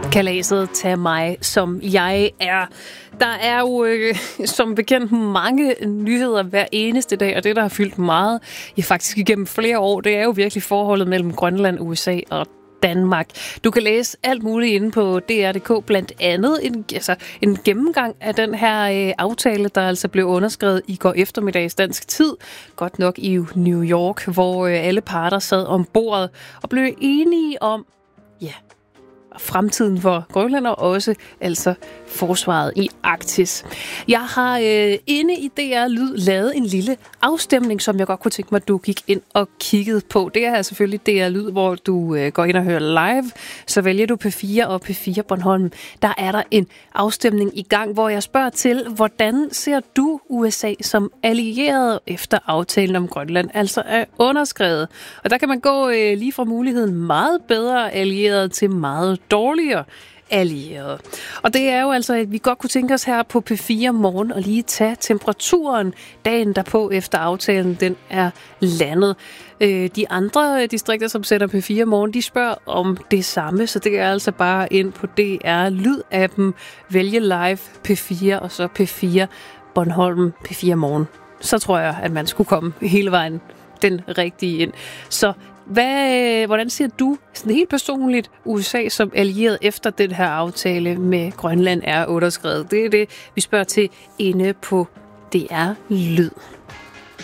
Kalaset Tag mig, som jeg er. Der er jo som bekendt mange nyheder hver eneste dag, og det, der har fyldt meget, faktisk igennem flere år, det er jo virkelig forholdet mellem Grønland, USA og Danmark. Du kan læse alt muligt inde på DR.dk, blandt andet en gennemgang af den her aftale, der altså blev underskrevet i går eftermiddags dansk tid, godt nok i New York, hvor alle parter sad om bordet og blev enige om, fremtiden for Grønland og også altså forsvaret i Arktis. Jeg har inde i DR Lyd lavet en lille afstemning, som jeg godt kunne tænke mig, at du gik ind og kiggede på. Det er selvfølgelig DR Lyd, hvor du går ind og hører live. Så vælger du P4 og P4 Bornholm. Der er der en afstemning i gang, hvor jeg spørger til, hvordan ser du USA som allieret efter aftalen om Grønland, altså er underskrevet. Og der kan man gå lige fra muligheden meget bedre allieret til meget dårligere allierede. Og det er jo altså, at vi godt kunne tænke os her på P4 Morgen og lige tage temperaturen dagen derpå efter aftalen, den er landet. De andre distrikter, som sætter P4 Morgen, de spørger om det samme, så det er altså bare ind på DR Lyd-appen, vælge live P4 og så P4 Bornholm P4 Morgen. Så tror jeg, at man skulle komme hele vejen den rigtige ind. Så hvordan ser du sådan helt personligt USA som allieret efter den her aftale med Grønland er underskrevet? Det er det, vi spørger til inde på DR Lyd.